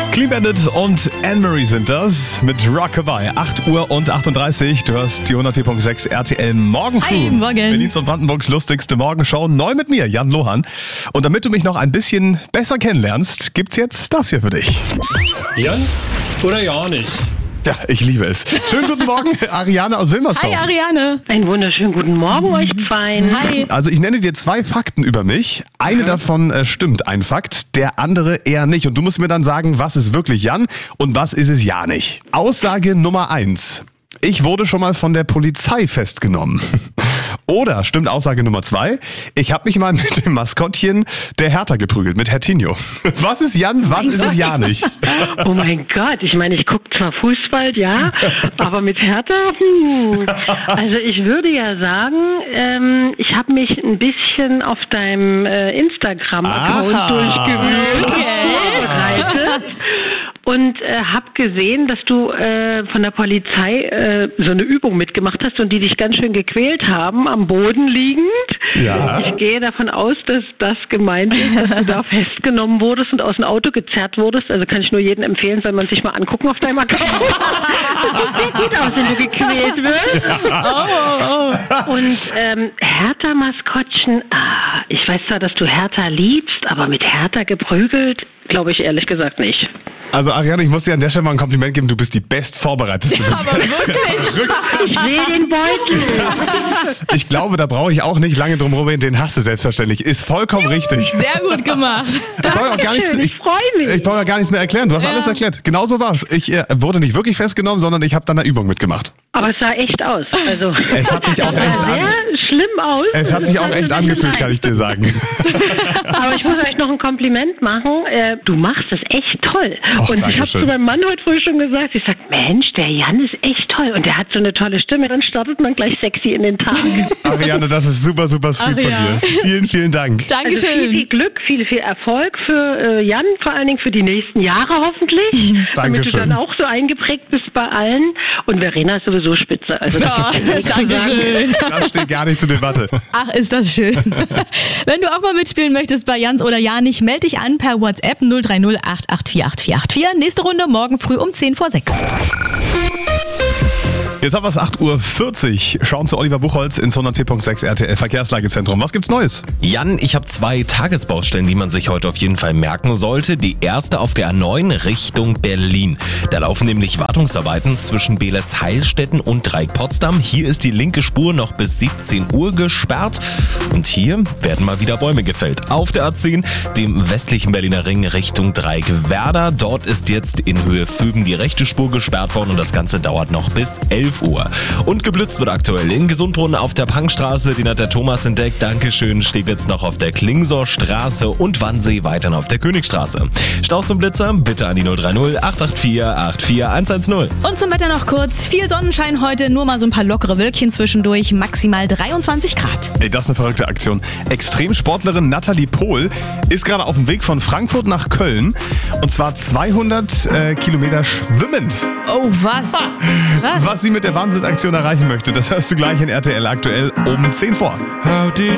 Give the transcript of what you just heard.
Clean Bandit und Anne-Marie sind das mit Rockabye. 8 Uhr und 38. Du hörst die 104.6 RTL Morgen früh. Hi, morgen. Berlins und Brandenburgs lustigste Morgenshow. Neu mit mir, Jan Lohan. Und damit du mich noch ein bisschen besser kennenlernst, gibt's jetzt das hier für dich. Jan oder ja nicht? Ja, ich liebe es. Schönen guten Morgen, Ariane aus Wilmersdorf. Hi Ariane. Einen wunderschönen guten Morgen euch fein. Hi. Also ich nenne dir 2 Fakten über mich. Eine davon stimmt, ein Fakt, der andere eher nicht. Und du musst mir dann sagen, was ist wirklich Jan und was ist es ja nicht. Aussage Nummer 1. Ich wurde schon mal von der Polizei festgenommen. Oder stimmt Aussage Nummer 2, ich habe mich mal mit dem Maskottchen der Hertha geprügelt, mit Hertinho. Was ist Jan, was ist es ja nicht? Oh mein Gott, ich meine, ich gucke zwar Fußball, ja, aber mit Hertha, Also ich würde ja sagen, ich habe mich ein bisschen auf deinem Instagram-Account durchgewühlt, vorbereitet. Und habe gesehen, dass du von der Polizei so eine Übung mitgemacht hast und die dich ganz schön gequält haben, am Boden liegend. Ja. Ich gehe davon aus, dass das gemeint ist, dass du da festgenommen wurdest und aus dem Auto gezerrt wurdest. Also kann ich nur jedem empfehlen, soll man sich mal angucken auf deinem Account. Das sieht gut aus, wenn du gequält wirst. Ja. Und Hertha-Maskottchen, ich weiß zwar, dass du Hertha liebst, aber mit Hertha geprügelt, glaube ich ehrlich gesagt nicht. Also Ariane, ich muss dir an der Stelle mal ein Kompliment geben, du bist die bestvorbereiteste. Ja, aber wirklich. Ich sehe den Beutel. Ich glaube, da brauche ich auch nicht lange drum herum, den hast du selbstverständlich. Ist vollkommen richtig. Sehr gut gemacht. Ich brauche auch gar nichts, Ich freue mich. ich brauche ja gar nichts mehr erklären. Du hast alles erklärt. Genau so war's. Ich wurde nicht wirklich festgenommen, sondern ich habe dann eine Übung mitgemacht. Aber es sah echt aus. Also, Es hat sich auch sah echt sehr schlimm aus. Es hat sich auch Also echt nicht angefühlt, so kann ich dir sagen. Aber ich muss euch noch ein Kompliment machen. Du machst es echt toll. Och, Und ich habe Dankeschön. zu meinem Mann heute früh schon gesagt, ich sag, Mensch, der Jan ist echt toll. Und der hat so eine tolle Stimme. Dann startet man gleich sexy in den Tag. Ariane, das ist super, super sweet Ach von ja. dir. Vielen, vielen Dank. Also viel, Dankeschön. viel Glück, viel, viel Erfolg für Jan, vor allen Dingen für die nächsten Jahre hoffentlich. Damit du Dankeschön. dann auch so eingeprägt bist bei allen. Und Verena ist sowieso spitze. Also Ja, Dankeschön. Das steht gar nicht zur Debatte. Ach, ist das schön. Wenn du auch mal mitspielen möchtest bei Jans oder Ja nicht, melde dich an per WhatsApp 030 884 8484. Nächste Runde morgen früh um 10 vor 6. Jetzt haben wir es 8:40 Uhr. Schauen zu Oliver Buchholz ins 104.6 RTL Verkehrslagezentrum. Was gibt's Neues? Jan, ich habe 2 Tagesbaustellen, die man sich heute auf jeden Fall merken sollte. Die erste auf der A9 Richtung Berlin. Da laufen nämlich Wartungsarbeiten zwischen Beelitz-Heilstätten und Dreieck-Potsdam. Hier ist die linke Spur noch bis 17 Uhr gesperrt. Und hier werden mal wieder Bäume gefällt. Auf der A10, dem westlichen Berliner Ring Richtung Dreieck-Werder. Dort ist jetzt in Höhe Fügen die rechte Spur gesperrt worden und das Ganze dauert noch bis 11 Uhr. Und geblitzt wird aktuell in Gesundbrunnen auf der Pankstraße. Den hat der Thomas entdeckt. Dankeschön. Steht jetzt noch auf der Klingsorstraße und Wannsee weiterhin auf der Königstraße. Staus und Blitzer bitte an die 030 884 84110. Und zum Wetter noch kurz. Viel Sonnenschein heute, nur mal so ein paar lockere Wölkchen zwischendurch. Maximal 23 Grad. Ey, das ist eine verrückte Aktion. Extremsportlerin Nathalie Pohl ist gerade auf dem Weg von Frankfurt nach Köln. Und zwar 200 Kilometer schwimmend. Oh, was? Was sie mit der Wahnsinnsaktion erreichen möchte, das hörst du gleich in RTL aktuell um 10 vor. How did